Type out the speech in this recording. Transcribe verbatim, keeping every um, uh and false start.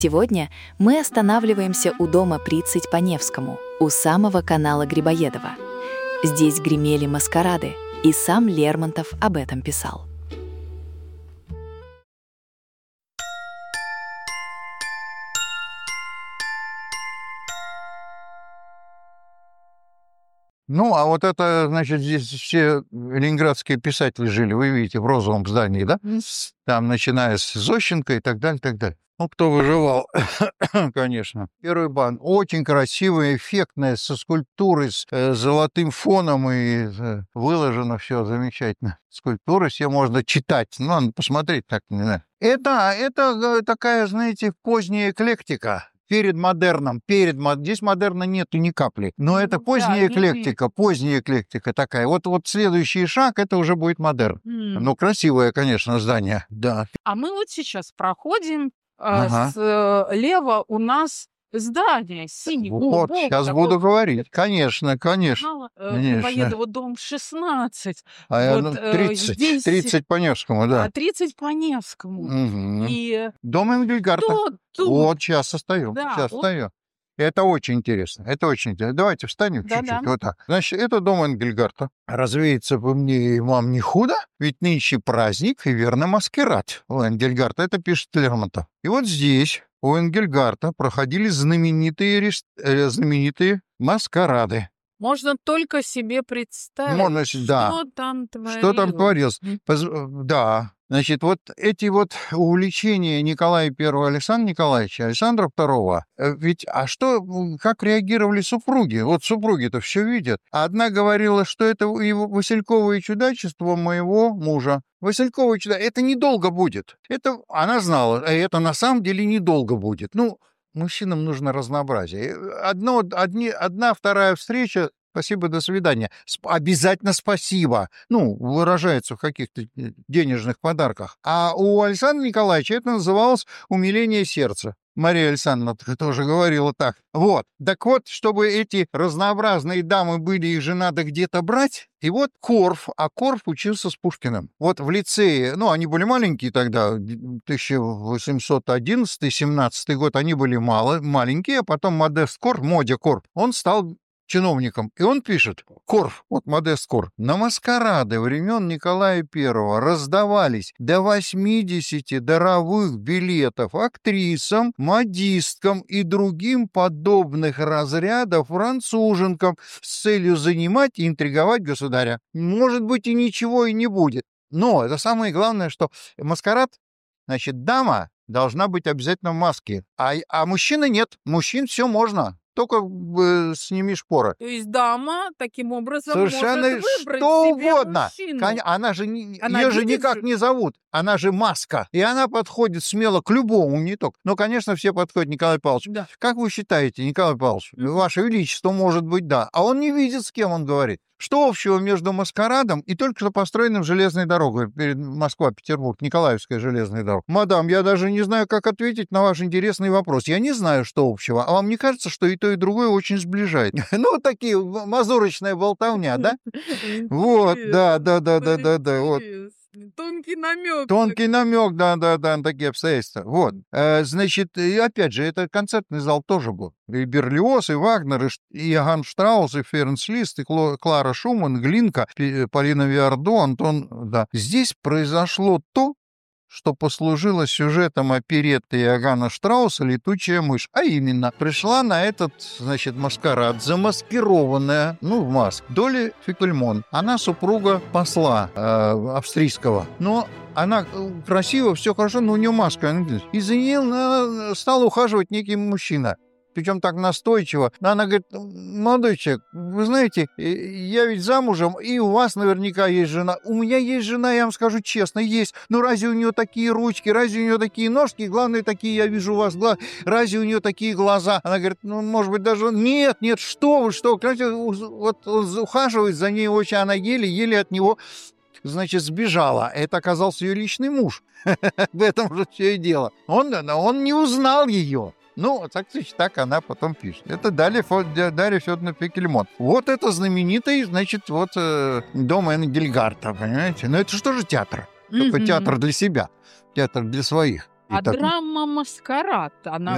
Сегодня мы останавливаемся у дома Прицыть по Невскому, у самого канала Грибоедова. Здесь гремели маскарады, и сам Лермонтов об этом писал. Ну, а вот это, значит, здесь все ленинградские писатели жили, вы видите, в розовом здании, да? Там, начиная с Зощенко и так далее, так далее. Ну, кто выживал, конечно. Первый бан. Очень красивая, эффектная, со скульптурой, с э, золотым фоном, и э, выложено все замечательно. Скульптуры все можно читать, ну, надо посмотреть так, не знаю. Это, это э, такая, знаете, поздняя эклектика. Перед модерном, перед мод... здесь модерна нету ни капли, но это поздняя да, эклектика, поздняя эклектика такая. Вот, вот следующий шаг, это уже будет модерн. М. Ну, красивое, конечно, здание, да. А мы вот сейчас проходим, э, Ага. слева у нас здание синее. Вот, О, сейчас такой буду говорить. Конечно, конечно, журнала, э, конечно. Грибоедова, дом шестнадцать. А я, Вот ну, э, тридцать, здесь тридцать по Невскому, а, да. тридцать по Невскому. Мгм. И Дом Энгельгарта. тут, тут, Вот, сейчас стою, да, сейчас вот, стою. Это очень интересно, это очень интересно. Давайте встанем чуть-чуть, да-да. вот так. Значит, это дом Энгельгарта. Развеется по мне и вам не худо, ведь нынче праздник и верно маскарад у Энгельгарта. Это пишет Лермонтов. И вот здесь у Энгельгарта проходили знаменитые, рес- э, знаменитые маскарады. Можно только себе представить, Можно, с- да. что там Что там творилось. творилось? М. Поз- Да. Значит, вот эти вот увлечения Николая Первого, Александра Николаевича, Александра Второго, э, ведь, а что, м, как реагировали супруги? Вот супруги-то все видят. Одна говорила, что это его васильковое чудачество моего мужа. Васильковое чудачество, это недолго будет. Это она знала, а это на самом деле недолго будет. Ну, мужчинам нужно разнообразие. Одно, одни, одна, вторая встреча, спасибо, до свидания. Сп- обязательно спасибо. Ну, выражается в каких-то э, денежных подарках. А у Александра Николаевича это называлось умиление сердца. Мария Александровна т- тоже говорила так. Вот. Так вот, чтобы эти разнообразные дамы были, их же надо где-то брать. И вот Корф, а Корф учился с Пушкиным. Вот в лицее, ну, они были маленькие тогда, тысяча восемьсот одиннадцатый семнадцатый год, они были мало, маленькие, а потом Модест Корф, Модя Корф, он стал чиновником. И он пишет, Корф, вот Модест Корф, на маскарады времен Николая Первого раздавались до восьмидесяти даровых билетов актрисам, модисткам и другим подобных разрядов француженкам с целью занимать и интриговать государя. Может быть, и ничего и не будет. Но это самое главное, что маскарад, значит, дама должна быть обязательно в маске, а, а мужчина нет. Мужчин все можно. Только э, сними шпоры. То есть дама таким образом Совершенно может выбрать что себе угодно. мужчину. Кон- Она же не, Она ее же видит никак же. не зовут. Она же маска. И она подходит смело к любому, не только. Но, конечно, все подходят к Николаю Павловичу. Да. Как вы считаете, Николай Павлович, Мгм. Ваше Величество, может быть, да. А он не видит, с кем он говорит. Что общего между маскарадом и только что построенным железной дорогой перед Москва-Петербург, Николаевская железная дорога? Мадам, я даже не знаю, как ответить на ваш интересный вопрос. Я не знаю, что общего. А вам не кажется, что и то, и другое очень сближает? Ну, такие м- мазурочная болтовня, да? Вот, да, да, да, да, да, да, вот. Интересно. Тонкий намек. Тонкий намек, да, да, да, на такие обстоятельства. Вот. Э, значит, и опять же, это концертный зал тоже был. И Берлиоз, и Вагнер, и, Ш- и Иоганн Штраус, и Ференц Лист, и Кло- Клара Шуман, Глинка, Пи- Полина Виардо, Антон, да. Здесь произошло то, что послужило сюжетом оперетты Иоганна Штрауса «Летучая мышь». А именно, пришла на этот, значит, маскарад, замаскированная, ну, в маске, Долли Фикельмон. Она супруга посла э, австрийского. Но она э, красиво, все хорошо, но у нее маска. Она говорит, и за нее э, стал ухаживать некий мужчина. Причем так настойчиво. Она говорит, молодой человек, вы знаете, э, я ведь замужем, и у вас наверняка есть жена. У меня есть жена, я вам скажу честно, есть. Но разве у нее такие ручки, разве у нее такие ножки? Главное, такие, я вижу у вас глаза. Разве у нее такие глаза? Она говорит, ну, может быть, даже... Нет, нет, что вы, что? Знаете, вот он ухаживает за ней очень, она еле-еле от него, значит, сбежала. Это оказался ее личный муж. В этом же все и дело. Он, он не узнал ее. Ну, так, так она потом пишет. Это Дарья, Фо- Дарья Федоровна Фикельмон. Вот это знаменитый, значит, вот э, дом Энгельгарта, понимаете? Но это что же театр? Только Мгм. театр для себя, театр для своих. И А так- драма «Маскарад», она